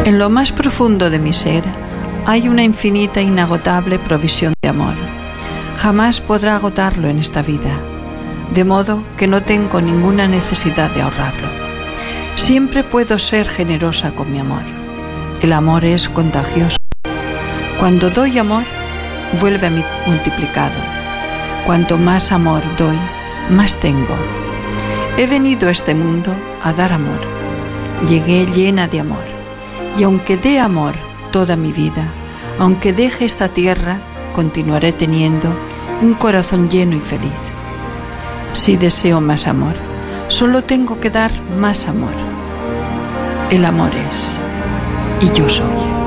En lo más profundo de mi ser hay una infinita e inagotable provisión de amor. Jamás podrá agotarlo en esta vida, de modo que no tengo ninguna necesidad de ahorrarlo. Siempre puedo ser generosa con mi amor. El amor es contagioso. Cuando doy amor, vuelve a mí multiplicado. Cuanto más amor doy, más tengo. He venido a este mundo a dar amor. Llegué llena de amor. Y aunque dé amor toda mi vida, aunque deje esta tierra, continuaré teniendo un corazón lleno y feliz. Si deseo más amor, solo tengo que dar más amor. El amor es, y yo soy.